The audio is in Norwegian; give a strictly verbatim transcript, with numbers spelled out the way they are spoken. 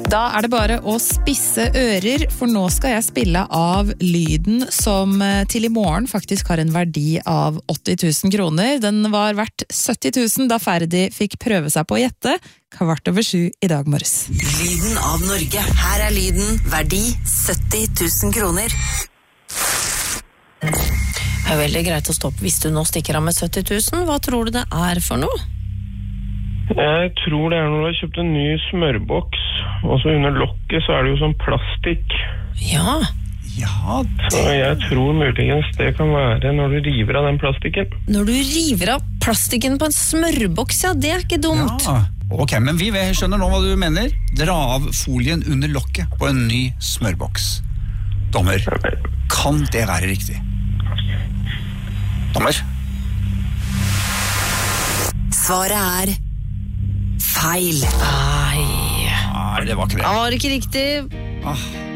Da er det bare å spisse ører, for nå skal jeg spille av lyden som til i morgen faktisk har en verdi av åtti tusen kroner. Den var verdt sytti tusen da Ferdi fikk prøve seg på å gjette. Kvart over sju i dag morges. Lyden av Norge. Her er lyden verdi sytti tusen kroner. Det er veldig greit å stoppe hvis du nå stikker av med sytti tusen. Hva tror du det er for noe? Jeg tror det er når du har kjøpt en ny smørboks, og så under lokket så er det jo sånn plastikk. Ja. Ja, det... Så jeg tror muligens det kan være når du river av den plastikken. Når du river av plastikken på en smørboks, ja, det er ikke dumt. Ja, ok, men vi skjønner nå hva du mener. Dra av folien under lokket på en ny smørboks. Dommer, kan det være riktig? Dommer? Svaret er feil. Ai. Nei, det var ikke det. Det var ikke riktig. Ah.